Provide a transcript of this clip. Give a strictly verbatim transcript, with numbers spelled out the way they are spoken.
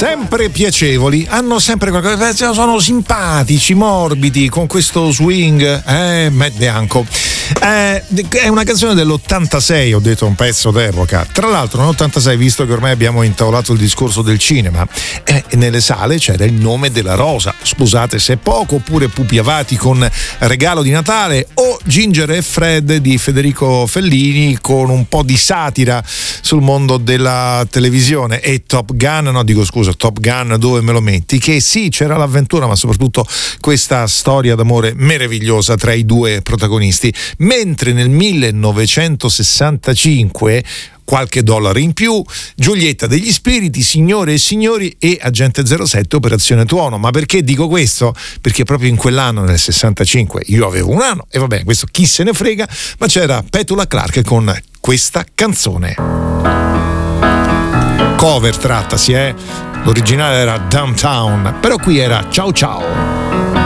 sempre piacevoli, hanno sempre qualcosa, sono simpatici, morbidi, con questo swing, eh, Matt Bianco. Eh, è una canzone dell'ottantasei, ho detto un pezzo d'epoca. Tra l'altro nell'ottantasei, visto che ormai abbiamo intavolato il discorso del cinema, eh, nelle sale c'era Il nome della rosa, Scusate se è poco, oppure Pupi Avati con Regalo di Natale, o Ginger e Fred di Federico Fellini con un po' di satira sul mondo della televisione, e Top Gun, no dico scusa, Top Gun Dove me lo metti, che sì, c'era l'avventura ma soprattutto questa storia d'amore meravigliosa tra i due protagonisti. Mentre nel millenovecentosessantacinque, qualche dollaro in più, Giulietta degli Spiriti, Signore e Signori e Agente zero sette Operazione Tuono. Ma perché dico questo? Perché proprio in quell'anno, nel sessantacinque, io avevo un anno e vabbè, questo chi se ne frega, ma c'era Petula Clark con questa canzone. Cover trattasi, eh? L'originale era Downtown, però qui era Ciao Ciao.